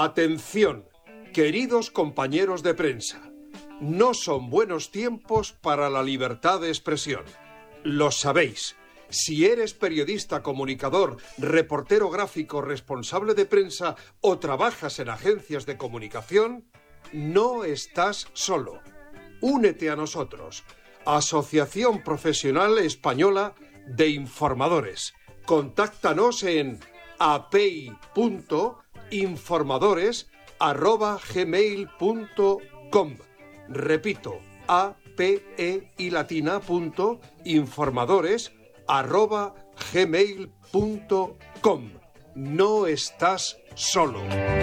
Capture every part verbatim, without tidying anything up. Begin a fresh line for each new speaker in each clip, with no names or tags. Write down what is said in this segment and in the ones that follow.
Atención, queridos compañeros de prensa. No son buenos tiempos para la libertad de expresión. Lo sabéis. Si eres periodista, comunicador, reportero gráfico, responsable de prensa o trabajas en agencias de comunicación, no estás solo. Únete a nosotros. Asociación Profesional Española de Informadores. Contáctanos en apei punto informadores arroba gmail punto com. Repito, ape y latina punto informadores arroba gmail punto com. No estás solo.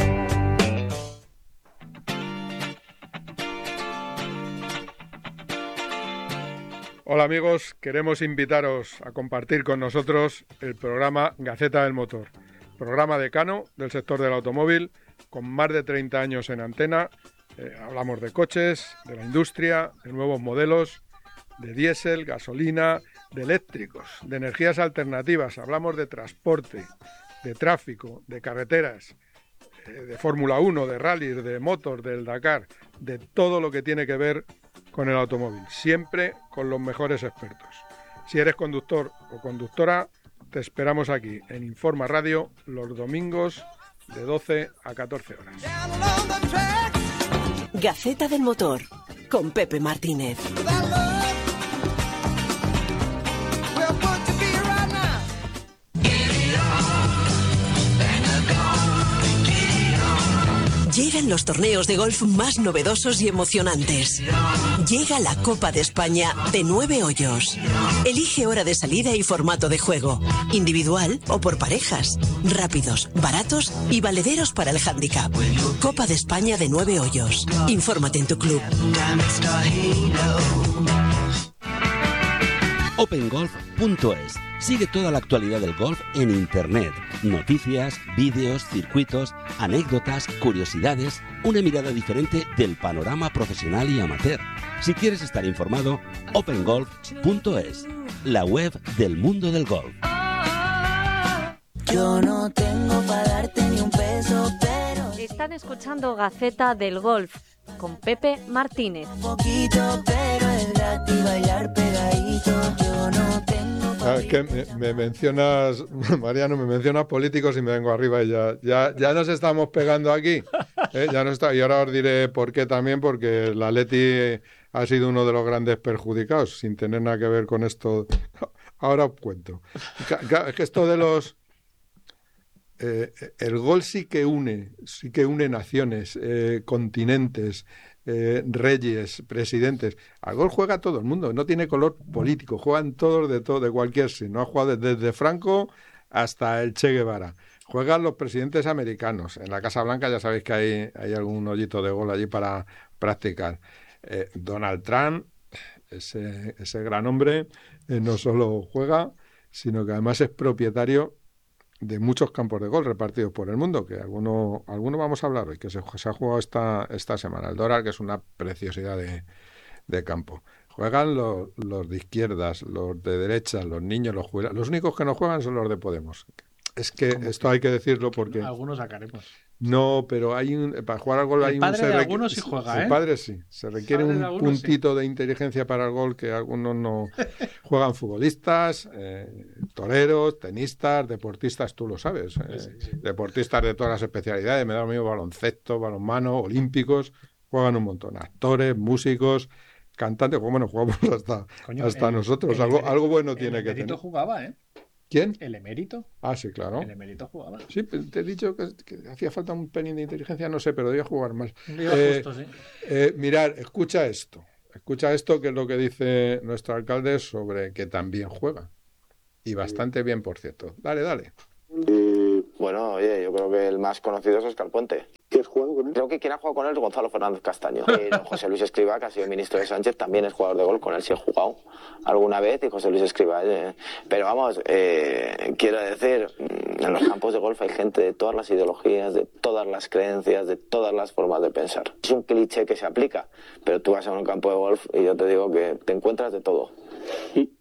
Hola amigos, queremos invitaros a compartir con nosotros el programa Gaceta del Motor, programa decano del sector del automóvil, con más de treinta años en antena. Eh, hablamos de coches, de la industria, de nuevos modelos, de diésel, gasolina, de eléctricos, de energías alternativas. Hablamos de transporte, de tráfico, de carreteras, eh, de Fórmula uno, de rally, de motor, del Dakar, de todo lo que tiene que ver con el automóvil, siempre con los mejores expertos. Si eres conductor o conductora, te esperamos aquí en Informa Radio los domingos de doce a catorce horas.
Gaceta del Motor, con Pepe Martínez. Llegan los torneos de golf más novedosos y emocionantes. Llega la Copa de España de nueve hoyos. Elige hora de salida y formato de juego, individual o por parejas, rápidos, baratos y valederos para el hándicap. Copa de España de nueve hoyos. Infórmate en tu club.
open golf punto es. Sigue toda la actualidad del golf en Internet. Noticias, vídeos, circuitos, anécdotas, curiosidades, una mirada diferente del panorama profesional y amateur. Si quieres estar informado, open golf punto es, la web del mundo del golf.
Yo no tengo para darte ni un peso, pero...
Están escuchando Gaceta del Golf con Pepe Martínez.
Un poquito, pero es gratis bailar pegadito. Yo no tengo...
Ah, es que me, me mencionas, Mariano, me mencionas políticos y me vengo arriba y ya, ya, ya nos estamos pegando aquí. ¿eh? Ya no está, y ahora os diré por qué también, porque el Atleti ha sido uno de los grandes perjudicados, sin tener nada que ver con esto. Ahora os cuento. Es que esto de los... Eh, el gol sí que une, sí que une naciones, eh, continentes, eh, reyes, presidentes. Al gol juega todo el mundo, no tiene color político, juegan todos de todo, de cualquier signo. Ha jugado desde Franco hasta el Che Guevara. Juegan los presidentes americanos. En la Casa Blanca ya sabéis que hay, hay algún hoyito de gol allí para practicar. Eh, Donald Trump, ese, ese gran hombre, eh, no solo juega, sino que además es propietario de muchos campos de golf repartidos por el mundo, que algunos alguno vamos a hablar hoy, que se, se ha jugado esta, esta semana. El Doral, que es una preciosidad de, de campo. Juegan los, los de izquierdas, los de derechas, los niños, los jubilados. Los únicos que no juegan son los de Podemos. Es que esto hay que decirlo porque...
Algunos sacaremos.
No, pero hay un, para jugar al gol hay un...
El padre de
requ...
algunos sí juega, ¿eh?
El padre sí. Se requiere un
algunos,
puntito
sí.
de inteligencia para el gol que algunos no... Juegan futbolistas, eh, toreros, tenistas, deportistas, tú lo sabes. Eh, sí, sí. Deportistas de todas las especialidades, me da lo mismo baloncesto, balonmano, olímpicos, juegan un montón. Actores, músicos, cantantes, bueno, jugamos hasta, Coño, hasta el, nosotros. El algo, emerito, algo bueno tiene que tener.
El jugaba, ¿eh?
¿Quién?
¿El emérito?
Ah, sí, claro.
El emérito jugaba.
Sí, te he dicho que, que hacía falta un pelín de inteligencia, no sé, pero debía jugar más.
Eh, justo, sí.
eh, mirar, escucha esto. Escucha esto, que es lo que dice nuestro alcalde sobre que también juega. Y bastante bien, por cierto. Dale, dale.
Y bueno, oye, yo creo que el más conocido es Óscar Puente.
¿Qué has jugado con él?
Creo que quien ha jugado con él es Gonzalo Fernández Castaño. Y don José Luis Escrivá, que ha sido ministro de Sánchez, también es jugador de golf, con él sí he jugado alguna vez, y José Luis Escrivá. Eh. Pero vamos, eh, quiero decir, en los campos de golf hay gente de todas las ideologías, de todas las creencias, de todas las formas de pensar. Es un cliché que se aplica, pero tú vas a un campo de golf y yo te digo que te encuentras de todo.
¿Y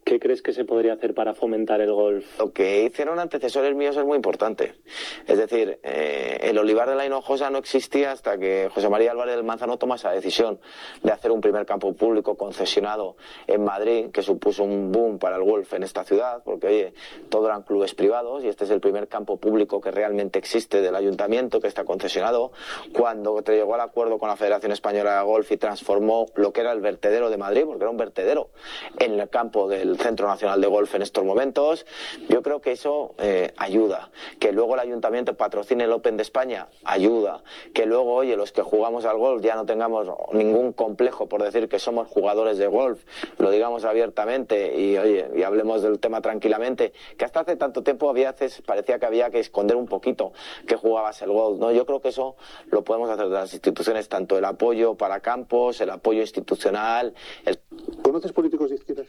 ¿Qué crees que se podría hacer para fomentar el golf?
Lo que hicieron antecesores míos es muy importante. Es decir, eh, el Olivar de la Hinojosa no existía hasta que José María Álvarez del Manzano toma esa decisión de hacer un primer campo público concesionado en Madrid, que supuso un boom para el golf en esta ciudad, porque oye, todo eran clubes privados y este es el primer campo público que realmente existe del ayuntamiento, que está concesionado. Cuando te llegó al acuerdo con la Federación Española de Golf y transformó lo que era el vertedero de Madrid, porque era un vertedero en el campo del Centro Nacional de Golf en estos momentos, yo creo que eso eh, ayuda. Que luego el ayuntamiento patrocine el Open de España, ayuda. Que luego, oye, los que jugamos al golf ya no tengamos ningún complejo por decir que somos jugadores de golf, lo digamos abiertamente y, oye, y hablemos del tema tranquilamente, que hasta hace tanto tiempo había veces parecía que había que esconder un poquito que jugabas el golf, ¿no? Yo creo que eso lo podemos hacer de las instituciones, tanto el apoyo para campos, el apoyo institucional. El...
¿Conoces políticos de izquierda?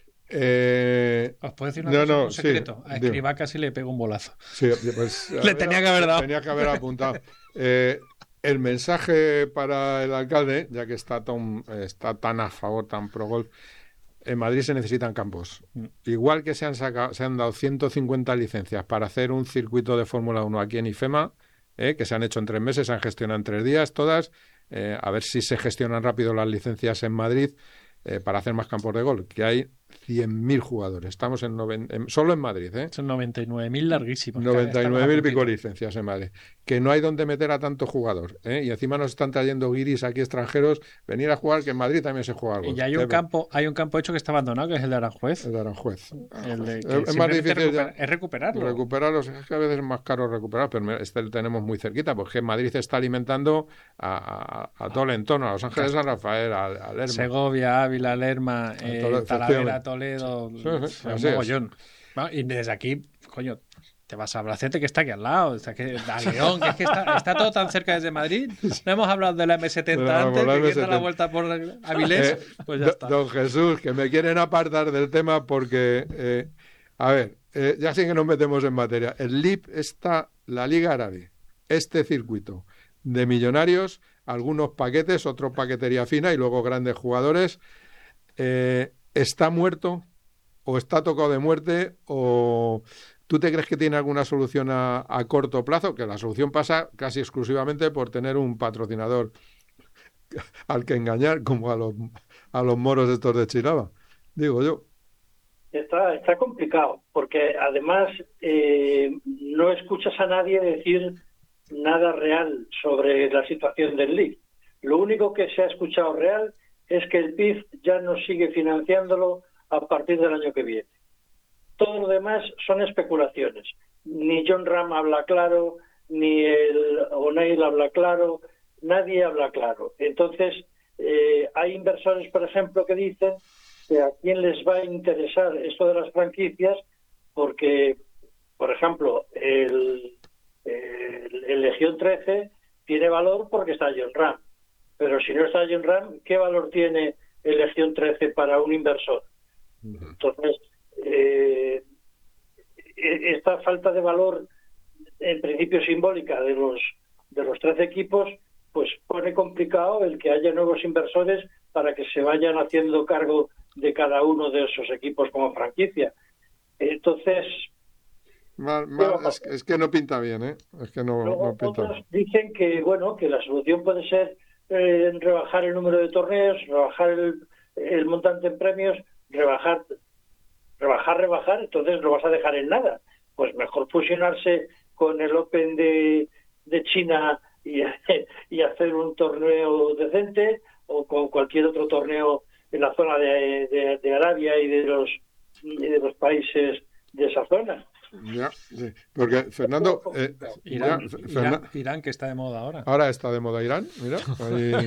Eh,
¿Os puedo decir una
no,
cosa,
no,
un secreto?
sí,
A
dime.
Escrivá casi le pegó un bolazo.
Sí, pues,
Le tenía que haber dado.
Tenía que haber apuntado. Eh, el mensaje para el alcalde, ya que está tan, está tan a favor, tan pro golf, en Madrid se necesitan campos. Igual que se han, sacado, se han dado ciento cincuenta licencias para hacer un circuito de Fórmula uno aquí en IFEMA, eh, que se han hecho en tres meses, se han gestionado en tres días todas, eh, a ver si se gestionan rápido las licencias en Madrid eh, para hacer más campos de golf, que hay cien mil jugadores. Estamos en, noven, en solo en Madrid, ¿eh?
Son noventa y nueve mil larguísimos.
noventa y nueve mil pico licencias en Madrid. Que no hay donde meter a tanto jugador, ¿eh? Y encima nos están trayendo guiris aquí extranjeros, venir a jugar, que en Madrid también se juega algo.
Y hay un campo, hay un campo hecho que está abandonado, que es el de Aranjuez.
El de Aranjuez.
El de,
es, es más difícil
recuper, es recuperarlo.
Recuperarlos, es que a veces es más caro recuperar, pero este lo tenemos muy cerquita, porque Madrid está alimentando a, a, a todo el entorno, a Los Ángeles, San Rafael, a, a Lerma.
Segovia, Ávila, Lerma, eh,
Toledo,
Talavera, Toledo,
sí, sí,
un mogollón. Bueno, y desde aquí, coño, te vas a Bracete, que está aquí al lado, está que, a León, que es que está, está todo tan cerca desde Madrid. No hemos hablado de la eme setenta
no,
antes,
la
que
eme setenta.
quiere dar la vuelta por Avilés,
eh,
pues ya está.
Don Jesús, que me quieren apartar del tema porque, eh, a ver, eh, ya sí que nos metemos en materia. El L I P está, la Liga Árabe, este circuito de millonarios, algunos paquetes, otros paquetería fina y luego grandes jugadores, eh, ¿está muerto o está tocado de muerte o tú te crees que tiene alguna solución a, a corto plazo? Que la solución pasa casi exclusivamente por tener un patrocinador al que engañar, como a los, a los moros estos de Chilaba, digo yo.
Está, está complicado, porque además eh, no escuchas a nadie decir nada real sobre la situación del L I F. Lo único que se ha escuchado real es que el P I F ya no sigue financiándolo a partir del año que viene. Todo lo demás son especulaciones. Ni John Ram habla claro, ni el O'Neill habla claro, nadie habla claro. Entonces, eh, hay inversores, por ejemplo, que dicen que a quién les va a interesar esto de las franquicias, porque, por ejemplo, el, el, el Legión trece tiene valor porque está John Ram. Pero si no está John Ram, ¿qué valor tiene el Legión trece para un inversor? Entonces, eh, esta falta de valor, en principio simbólica, de los de los trece equipos, pues pone complicado el que haya nuevos inversores para que se vayan haciendo cargo de cada uno de esos equipos como franquicia. Entonces,
mal, mal, es, es que no pinta bien, ¿eh? Es que no,
luego
no pinta
otros
bien.
dicen que bueno, que la solución puede ser eh, rebajar el número de torneos, rebajar el, el montante en premios, rebajar, rebajar, rebajar, entonces lo vas a dejar en nada. Pues mejor fusionarse con el Open de, de China y, y hacer un torneo decente, o con cualquier otro torneo en la zona de, de, de Arabia y de los y de los países de esa zona.
Ya, sí. Porque Fernando, eh,
Irán,
ya,
Irán,
Fernan...
Irán, que está de moda ahora.
Ahora está de moda Irán, mira. Ahí.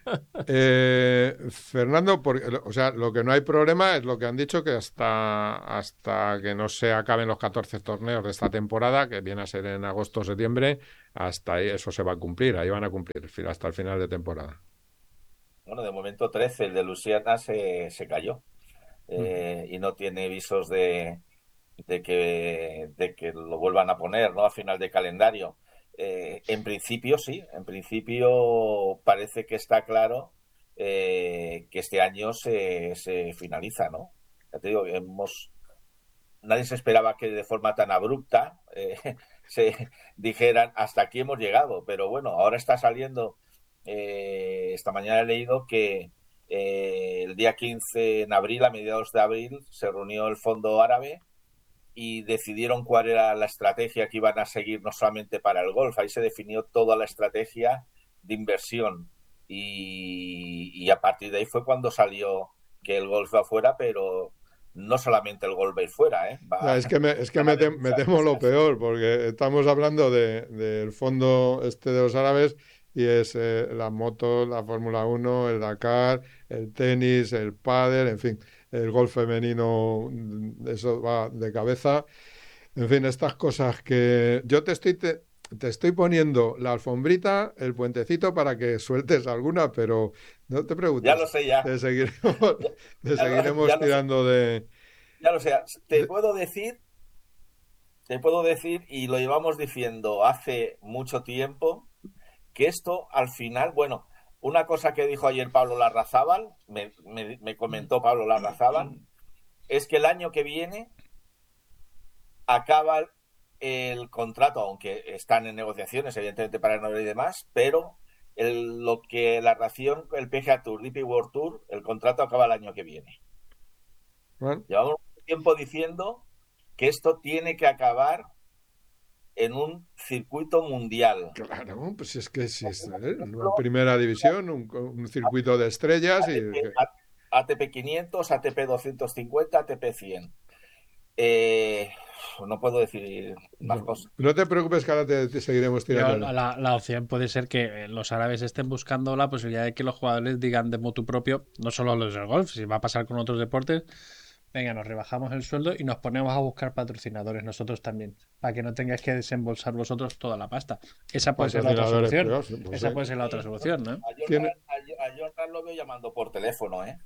Eh, Fernando, porque, o sea, lo que no hay problema es lo que han dicho, que hasta, hasta que no se acaben los catorce torneos de esta temporada, que viene a ser en agosto o septiembre, hasta ahí eso se va a cumplir, ahí van a cumplir hasta el final de temporada.
Bueno, de momento trece, el de Luisiana se, se cayó eh, uh-huh. y no tiene visos de, de, que, de que lo vuelvan a poner, ¿no? A final de calendario. Eh, en principio sí, en principio parece que está claro eh, que este año se, se finaliza, ¿no? ya te digo, hemos nadie se esperaba que de forma tan abrupta eh, se dijeran hasta aquí hemos llegado, pero bueno, ahora está saliendo, eh, esta mañana he leído que eh, el día quince en abril, a mediados de abril, se reunió el Fondo Árabe y decidieron cuál era la estrategia que iban a seguir no solamente para el golf, ahí se definió toda la estrategia de inversión y, y a partir de ahí fue cuando salió que el golf va fuera, pero no solamente el golf va a ir fuera, ¿eh? Va,
no, es que me, es que me, tem, me temo lo peor, porque estamos hablando de, del fondo este de los árabes y es eh, la moto, la Fórmula uno, el Dakar, el tenis, el pádel, en fin, el golf femenino, eso va de cabeza. En fin, estas cosas que yo te estoy... Te, Te estoy poniendo la alfombrita, el puentecito para que sueltes alguna, pero no te preocupes.
Ya lo sé, ya.
Te seguiremos, te ya seguiremos lo, ya tirando
lo
de...
Ya lo sé. Te
de...
puedo decir, te puedo decir, y lo llevamos diciendo hace mucho tiempo, que esto al final, bueno, una cosa que dijo ayer Pablo Larrazábal, me, me, me comentó Pablo Larrazábal, es que el año que viene acaba el contrato, aunque están en negociaciones, evidentemente para no y demás, pero el, lo que la relación, el P G A Tour, D P World Tour, el contrato acaba el año que viene. Bueno. Llevamos un tiempo diciendo que esto tiene que acabar en un circuito mundial.
Claro, pues es que sí, es ¿eh? Una primera división, un, un circuito de estrellas.
A T P,
y...
A T P quinientos, A T P doscientos cincuenta, A T P cien. Eh, no puedo decir más
no,
cosas.
No te preocupes que ahora te, te seguiremos tirando.
La, la opción puede ser que los árabes estén buscando la posibilidad de que los jugadores digan de motu propio, no solo los del golf, si va a pasar con otros deportes, venga, nos rebajamos el sueldo y nos ponemos a buscar patrocinadores nosotros también, para que no tengáis que desembolsar vosotros toda la pasta. Esa puede ser la otra solución. Peor, pues Esa sí. puede ser la otra solución, ¿no?
A John, a, a John Ram lo veo llamando por teléfono, ¿eh?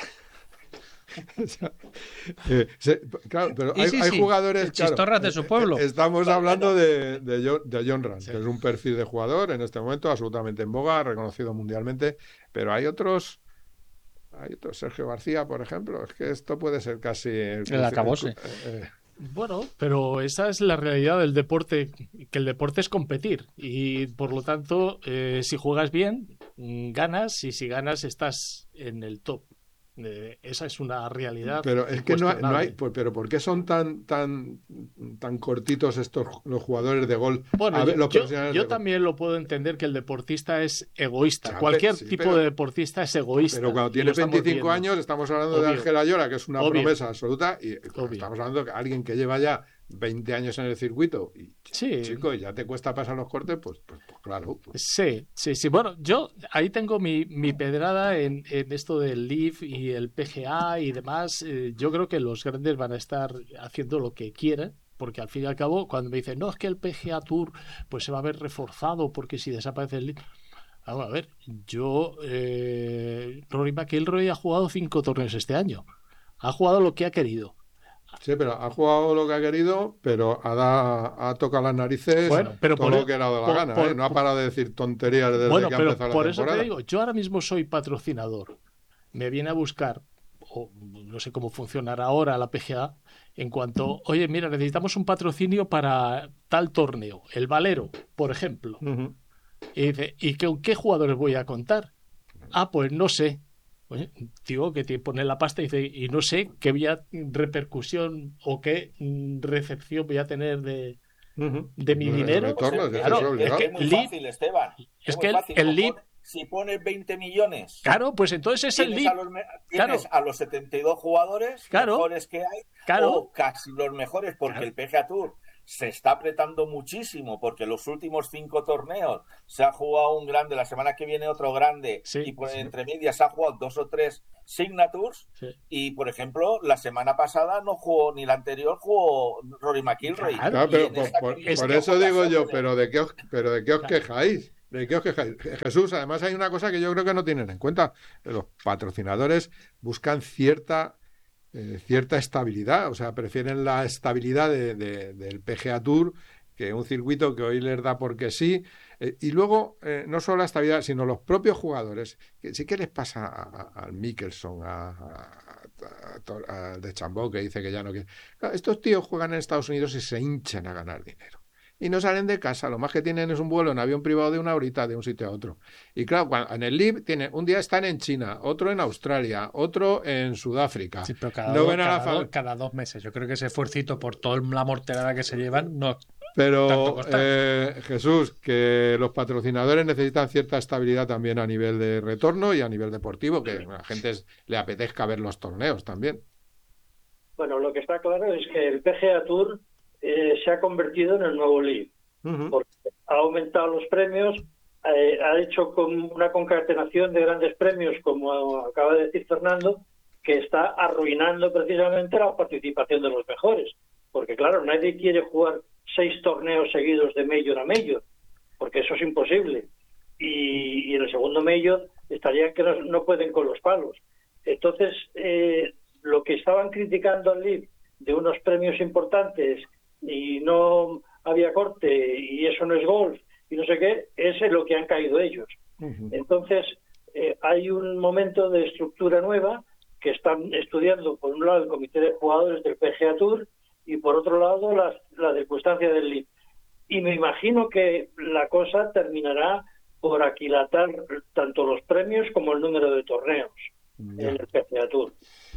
eh, se, claro, pero hay, sí, hay sí. jugadores
chistorras claro, de su pueblo.
Estamos hablando de, de, John, de John Ram, sí. que es un perfil de jugador en este momento absolutamente en boga, reconocido mundialmente, pero hay otros hay otros, Sergio García, por ejemplo, es que esto puede ser casi el,
el acabose.
Eh, Bueno, pero esa es la realidad del deporte, que el deporte es competir y por lo tanto eh, si juegas bien ganas y si ganas estás en el top. Eh, esa es una realidad.
Pero es que no hay, no hay por, pero ¿por qué son tan tan tan cortitos estos los jugadores de golf?
Bueno,
ver,
yo,
los
yo, yo también lo puedo entender que el deportista es egoísta. Ya, Cualquier sí, tipo pero, de deportista es egoísta.
Pero cuando tienes veinticinco años estamos hablando Obvio. de Ángel Ayora, que es una Obvio. promesa absoluta, y Obvio. estamos hablando de alguien que lleva ya veinte años en el circuito y
sí.
chico, ya te cuesta pasar los cortes, pues, pues, pues claro. Pues.
Sí, sí, sí. Bueno, yo ahí tengo mi, mi pedrada en, en esto del L I V y el P G A y demás. Eh, yo creo que los grandes van a estar haciendo lo que quieran, porque al fin y al cabo, cuando me dicen, no, es que el P G A Tour pues se va a ver reforzado porque si desaparece el L I V. Vamos a ver, yo, eh, Rory McIlroy ha jugado cinco torneos este año. Ha jugado lo que ha querido.
Sí, pero ha jugado lo que ha querido, pero ha, da, ha tocado las narices
bueno, pero
todo
por,
lo que le ha dado
por,
la gana.
Por,
¿eh? No ha parado de decir tonterías desde
bueno,
que ha
pero
empezado
por
la
eso
temporada.
te digo, yo ahora mismo soy patrocinador. Me viene a buscar, o no sé cómo funcionará ahora la P G A, en cuanto, oye, mira, necesitamos un patrocinio para tal torneo, el Valero, por ejemplo.
Uh-huh.
Y dice, ¿y con qué jugadores voy a contar? Ah, pues no sé. Oye, digo que te pone la pasta y dice, y no sé qué vía repercusión o qué recepción voy a tener de, uh-huh. de mi dinero.
Retorno,
o sea, claro, es, es que es muy fácil, Esteban.
Es,
es
que
fácil.
el, el L I V...
Pone, si pones veinte millones.
Claro, pues entonces es el L I V.
A los, tienes claro. a los setenta y dos jugadores
claro.
mejores que hay,
claro.
o casi los mejores, porque claro. el P G A Tour se está apretando muchísimo porque los últimos cinco torneos se ha jugado un grande, la semana que viene otro grande
sí,
y por
sí.
entre medias se ha jugado dos o tres signatures
sí.
y por ejemplo la semana pasada no jugó ni la anterior jugó Rory McIlroy.
Claro, claro pero por, por, por eso digo yo, pero de qué os, pero de qué os quejáis. ¿De qué os quejáis? Jesús, además hay una cosa que yo creo que no tienen en cuenta. Los patrocinadores buscan cierta Eh, cierta estabilidad, o sea, prefieren la estabilidad de, de, del P G A Tour que un circuito que hoy les da porque sí, eh, y luego eh, no solo la estabilidad, sino los propios jugadores, que sí que les pasa al Mickelson, a, a de Chambó, que dice que ya no quiere. Claro, estos tíos juegan en Estados Unidos y se hinchan a ganar dinero. Y no salen de casa, lo más que tienen es un vuelo en avión privado de una horita de un sitio a otro. Y claro, cuando, en el Live tienen, un día están en China, otro en Australia, otro en Sudáfrica.
Sí, pero cada,
no
dos,
ven a la
cada,
fam-
dos, cada dos meses. Yo creo que ese esfuercito por toda la morterada que se llevan no.
Pero eh, Jesús, que los patrocinadores necesitan cierta estabilidad también a nivel de retorno y a nivel deportivo, que a la gente le apetezca ver los torneos también.
Bueno, lo que está claro es que el P G A Tour eh, se ha convertido en el nuevo Live, uh-huh. porque ha aumentado los premios, eh, ha hecho con una concatenación de grandes premios, como acaba de decir Fernando, que está arruinando precisamente la participación de los mejores, porque claro, nadie quiere jugar seis torneos seguidos de Major a Major, porque eso es imposible, y, y en el segundo Major estarían que no, no pueden con los palos. Entonces, eh, lo que estaban criticando al Live de unos premios importantes y no había corte y eso no es golf y no sé qué, es en lo que han caído ellos. Uh-huh. Entonces, eh, hay un momento de estructura nueva que están estudiando, por un lado, el comité de jugadores del P G A Tour y por otro lado, la, la circunstancia del Live. Y me imagino que la cosa terminará por aquilatar tanto los premios como el número de torneos yeah. en el P G A Tour.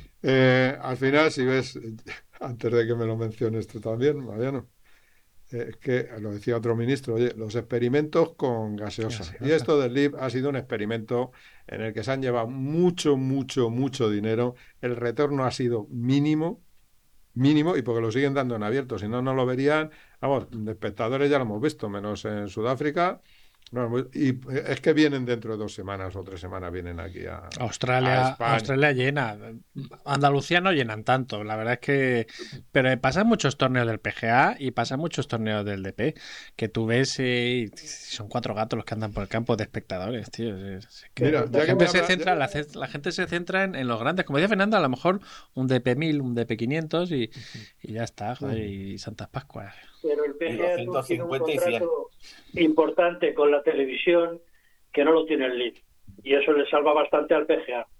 Eh, al final, si ves, antes de que me lo menciones tú también, Mariano, eh, es que lo decía otro ministro, oye, los experimentos con gaseosa. gaseosa. Y esto del Live ha sido un experimento en el que se han llevado mucho, mucho, mucho dinero. El retorno ha sido mínimo, mínimo, y porque lo siguen dando en abierto. Si no, no lo verían. Vamos, de espectadores ya lo hemos visto, menos en Sudáfrica. No, y es que vienen dentro de dos semanas o tres semanas, vienen aquí a
Australia.
A España.
Australia llena. Andalucía no llenan tanto, la verdad es que. Pero pasan muchos torneos del P G A y pasan muchos torneos del D P, que tú ves, eh, son cuatro gatos los que andan por el campo de espectadores, tío. Es, es que Mira, la, gente se habla, centra, ya... la, la gente se centra en, en los grandes. Como decía Fernando, a lo mejor un D P mil, un D P quinientos y, y ya está, joder, y Santas Pascuas.
Pero el P G A Tour tiene un contrato importante con la televisión que no lo tiene el Live, y eso le salva bastante al P G A.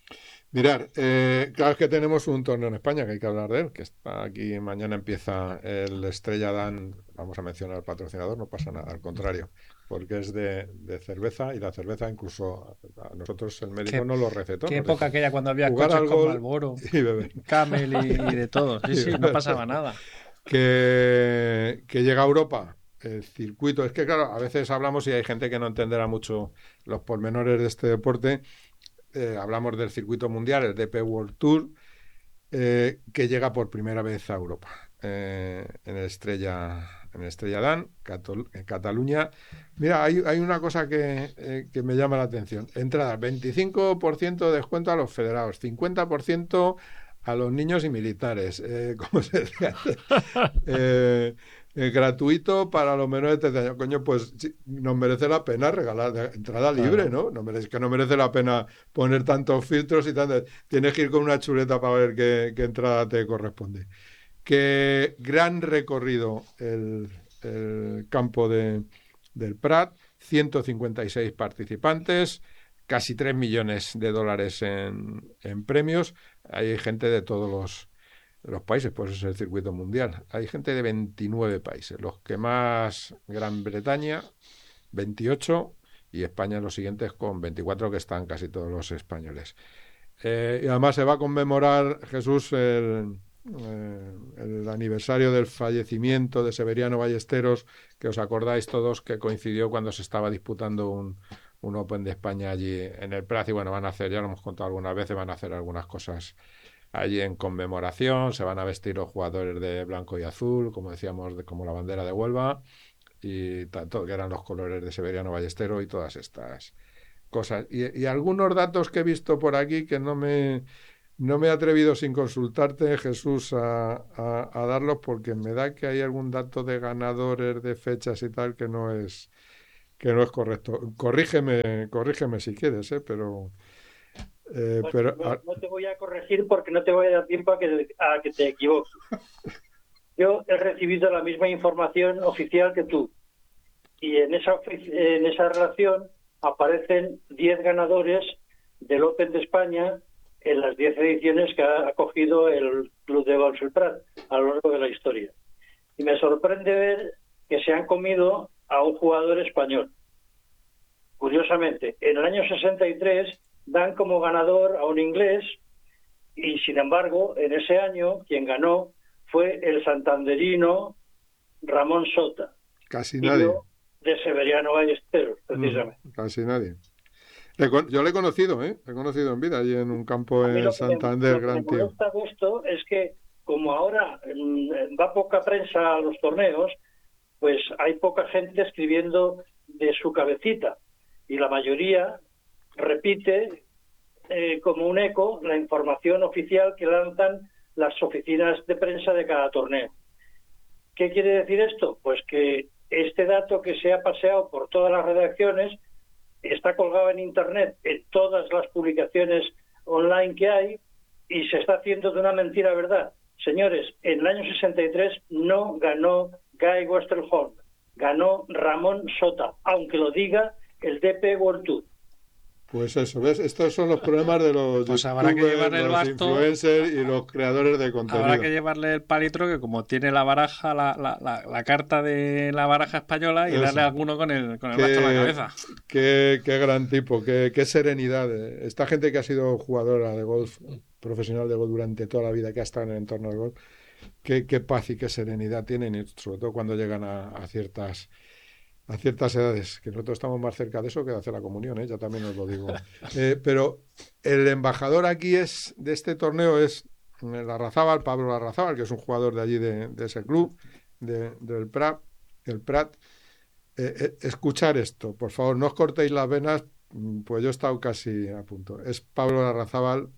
Mirad, eh, claro que tenemos un torneo en España que hay que hablar de él, que está aquí, mañana empieza el Estrella Dan, vamos a mencionar al patrocinador, no pasa nada, al contrario, porque es de, de cerveza, y la cerveza incluso a nosotros el médico
qué,
no lo recetó.
Qué época aquella cuando había coches con Marlboro,
y beber.
Camel y, y de todo, sí, sí, no pasaba nada.
Que, que llega a Europa el circuito, es que claro, a veces hablamos y hay gente que no entenderá mucho los pormenores de este deporte, eh, hablamos del circuito mundial, el D P World Tour, eh, que llega por primera vez a Europa, eh, en el Estrella, en el Estrella Dan, Catal- en Cataluña. Mira, hay, hay una cosa que, eh, que me llama la atención, entradas, veinticinco por ciento de descuento a los federados, cincuenta por ciento a los niños y militares, eh, ¿cómo se dice? eh, eh, gratuito para los menores de trece años. Coño, pues sí, nos merece la pena regalar de entrada libre, claro. ¿no? no merece, que no merece la pena poner tantos filtros y tanto. Tienes que ir con una chuleta para ver qué, qué entrada te corresponde. Que gran recorrido el, el campo de, del Prat, ciento cincuenta y seis participantes, casi tres millones de dólares en, en premios. Hay gente de todos los, los países, pues es el circuito mundial. Hay gente de veintinueve países, los que más, Gran Bretaña, veintiocho, y España los siguientes con veinticuatro, que están casi todos los españoles. Eh, y además se va a conmemorar, Jesús, el, eh, el aniversario del fallecimiento de Severiano Ballesteros, que os acordáis todos que coincidió cuando se estaba disputando un un Open de España allí en el Prat, y bueno, van a hacer, ya lo hemos contado algunas veces, van a hacer algunas cosas allí en conmemoración, se van a vestir los jugadores de blanco y azul, como decíamos, de, como la bandera de Huelva, y tanto, que eran los colores de Severiano Ballesteros y todas estas cosas. Y, y algunos datos que he visto por aquí que no me, no me he atrevido sin consultarte, Jesús, a, a, a darlos, porque me da que hay algún dato de ganadores, de fechas y tal, que no es... que no es correcto. Corrígeme, corrígeme si quieres, ¿eh? pero... Eh,
pues
pero
no, no te voy a corregir porque no te voy a dar tiempo a que, a que te equivoques. Yo he recibido la misma información oficial que tú. Y en esa, en esa relación aparecen diez ganadores del Open de España en las diez ediciones que ha acogido el Club de Golf El Prat a lo largo de la historia. Y me sorprende ver que se han comido a un jugador español. Curiosamente, en el año sesenta y tres dan como ganador a un inglés y, sin embargo, en ese año quien ganó fue el santanderino Ramón Sota.
Casi nadie.
De Severiano Ballesteros, precisamente.
Mm, casi nadie. Le con- yo le he conocido, ¿eh? Le he conocido en vida, allí en un campo
A mí
en
lo que me-
Santander,
lo que
gran
me
tío.
molesta de esto es que, como ahora mm, va poca prensa a los torneos, pues hay poca gente escribiendo de su cabecita. Y la mayoría repite eh, como un eco la información oficial que lanzan las oficinas de prensa de cada torneo. ¿Qué quiere decir esto? Pues que este dato que se ha paseado por todas las redacciones está colgado en Internet, en todas las publicaciones online que hay, y se está haciendo de una mentira verdad. Señores, en el año sesenta y tres no ganó Guy Westerholm, ganó Ramón Sota, aunque lo diga el D P World Tour.
Pues eso, ¿ves? Estos son los problemas de los
Pues habrá que
youtubers,
llevarle el
los
basto.
influencers y los creadores de contenido.
Habrá que llevarle el palitro que como tiene la baraja, la, la, la, la carta de la baraja española y
Eso.
darle a alguno con el, con el
Qué-
basto en la cabeza.
Qué, qué gran tipo, qué, qué serenidad. Esta gente que ha sido jugadora de golf, profesional de golf durante toda la vida, que ha estado en el entorno del golf, qué, qué paz y qué serenidad tienen, y sobre todo cuando llegan a, a ciertas a ciertas edades, que nosotros estamos más cerca de eso que de hacer la comunión, ¿eh? Ya también os lo digo. Eh, pero el embajador aquí es de este torneo es Larrazábal, Pablo Larrazábal, que es un jugador de allí, de, de ese club, de, del Prat, el Prat. Eh, eh, escuchar esto, por favor, no os cortéis las venas, pues yo he estado casi a punto. Es Pablo Larrazábal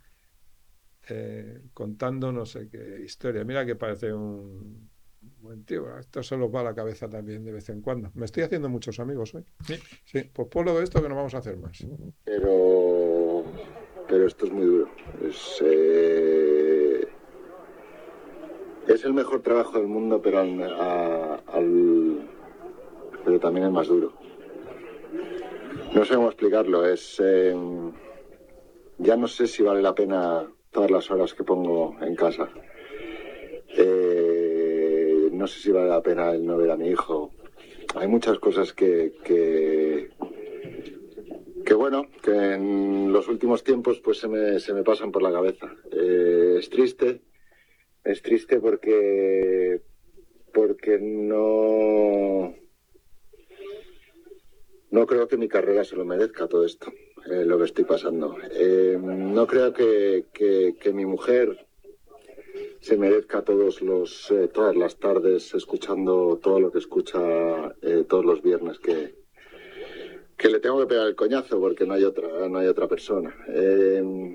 eh, contando no sé qué historia. Mira que parece un buen tío. Esto se los va a la cabeza también de vez en cuando. Me estoy haciendo muchos amigos hoy.
Sí.
Sí, pues ponlo de esto que no vamos a hacer más.
Pero, pero esto es muy duro. Es, eh, es el mejor trabajo del mundo, pero, al, a- al- pero también el más duro. No sé cómo explicarlo. Es, eh, ya no sé si vale la pena todas las horas que pongo en casa. Eh, no sé si vale la pena el no ver a mi hijo. Hay muchas cosas que, que, que bueno, que en los últimos tiempos pues se me, se me pasan por la cabeza. Eh, es triste, es triste porque, porque no, no creo que mi carrera se lo merezca todo esto, eh, lo que estoy pasando. Eh, no creo que, que, que mi mujer se merezca todos los eh, todas las tardes escuchando todo lo que escucha eh, todos los viernes que que le tengo que pegar el coñazo porque no hay otra no hay otra persona. Eh,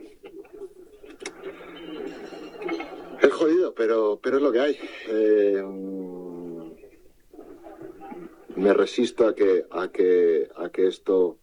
es jodido, pero pero es lo que hay. Eh, me resisto a que a que a que esto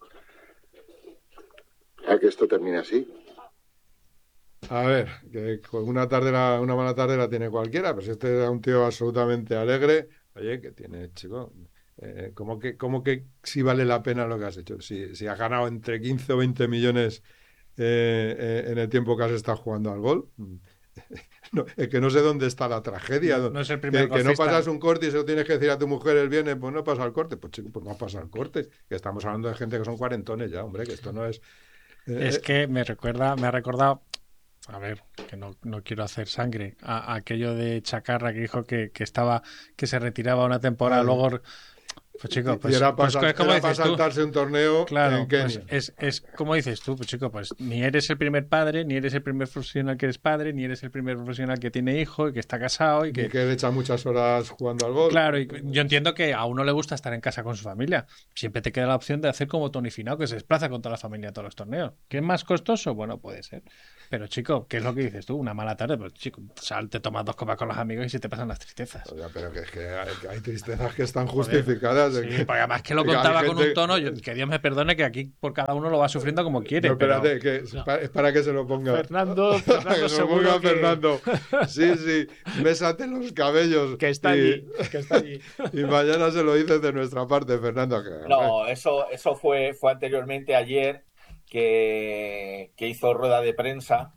a que esto termine así.
A ver, que con una tarde la- una mala tarde la tiene cualquiera, pero si este era un tío absolutamente alegre, oye, que tiene, chico, eh, ¿cómo que, cómo que si vale la pena lo que has hecho? Si, si has ganado entre quince o veinte millones eh, eh, en el tiempo que has estado jugando al golf. No, es que no sé dónde está la tragedia.
No es el primer
que, que no
golfista.
pasas un corte y se lo tienes que decir a tu mujer el viernes, pues no pasa el corte. Pues chico, pues no pasa el corte. Que estamos hablando de gente que son cuarentones ya, hombre, que esto no es... eh,
Es
eh,
que me recuerda, me ha recordado, a ver, que no, no quiero hacer sangre, a, a aquello de Chacarra que dijo que, que estaba, que se retiraba una temporada,
Ah,
luego, pues chico, pues,
y era para
pues, es como dices tú.
saltarse un torneo
Claro,
en
pues
Kenia.
es, es como dices tú, pues chico, pues ni eres el primer padre, ni eres el primer profesional que eres padre, ni eres el primer profesional que tiene hijo y que está casado y que...
Y que le echa muchas horas jugando al golf.
Claro, y yo entiendo que a uno le gusta estar en casa con su familia. Siempre te queda la opción de hacer como Tony Finau, que se desplaza con toda la familia a todos los torneos. ¿Qué es más costoso? Bueno, puede ser. Pero chico, ¿qué es lo que dices tú? Una mala tarde, pues chico, sal, te tomas dos copas con los amigos y se te pasan las tristezas.
O sea, pero que es que hay, que hay tristezas que están
Joder,
justificadas. de
sí,
que-
porque además que lo
que hay
contaba con
gente-
un tono, yo- que Dios me perdone que aquí por cada uno lo va sufriendo como quiere.
No,
pero-
espérate, que es, pa- es para que se lo ponga.
Fernando,
Que
Fernando
se lo
seguro
ponga
que-
Fernando. Sí, sí, bésate los cabellos.
Que está
y,
allí, que está allí.
Y mañana se lo dices de nuestra parte, Fernando. que-
No, eso, eso fue, fue anteriormente ayer que, que hizo rueda de prensa